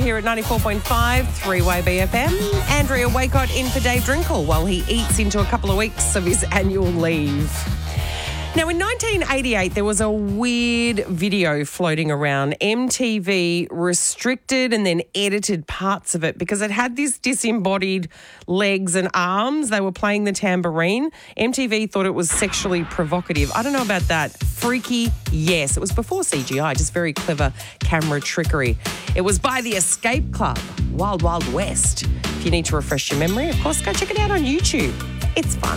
here at 94.5, 3-Way BFM. Andrea Waycott in for Dave Drinkle while he eats into a couple of weeks of his annual leave. Now, in 1988, there was a weird video floating around. MTV restricted and then edited parts of it because it had these disembodied legs and arms. They were playing the tambourine. MTV thought it was sexually provocative. I don't know about that. Freaky, yes. It was before CGI, just very clever camera trickery. It was by the Escape Club, Wild Wild West. If you need to refresh your memory, of course, go check it out on YouTube. It's fun.